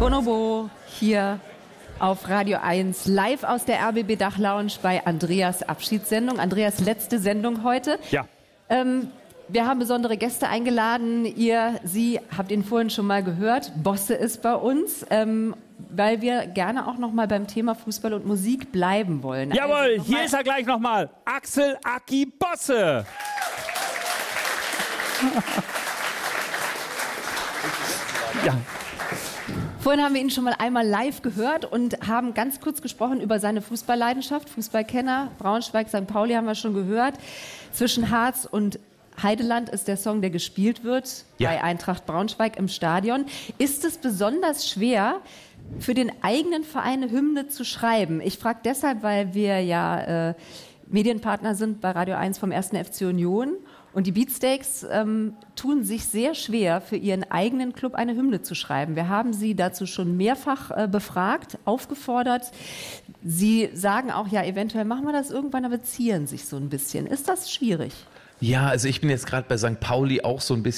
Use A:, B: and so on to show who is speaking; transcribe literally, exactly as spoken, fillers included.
A: Bonobo hier auf Radio eins, live aus der R B B Dachlounge bei Andreas Abschiedssendung. Andreas letzte Sendung heute.
B: Ja.
A: Ähm, wir haben besondere Gäste eingeladen. Ihr, Sie, habt ihn vorhin schon mal gehört. Bosse ist bei uns, ähm, weil wir gerne auch noch mal beim Thema Fußball und Musik bleiben wollen.
B: Jawohl,
A: also
B: hier ist er gleich nochmal. Axel Aki Bosse. Ja.
A: Vorhin haben wir ihn schon mal einmal live gehört und haben ganz kurz gesprochen über seine Fußballleidenschaft. Fußballkenner, Braunschweig, Sankt Pauli haben wir schon gehört. Zwischen Harz und Heideland ist der Song, der gespielt wird, ja, bei Eintracht Braunschweig im Stadion. Ist es besonders schwer, für den eigenen Verein eine Hymne zu schreiben? Ich frage deshalb, weil wir ja äh, Medienpartner sind bei Radio eins vom ersten F C Union. Und die Beatsteaks ähm, tun sich sehr schwer, für ihren eigenen Club eine Hymne zu schreiben. Wir haben sie dazu schon mehrfach äh, befragt, aufgefordert. Sie sagen auch, ja, eventuell machen wir das irgendwann, aber zieren sich so ein bisschen. Ist das schwierig?
C: Ja, also ich bin jetzt gerade bei Sankt Pauli auch so ein bisschen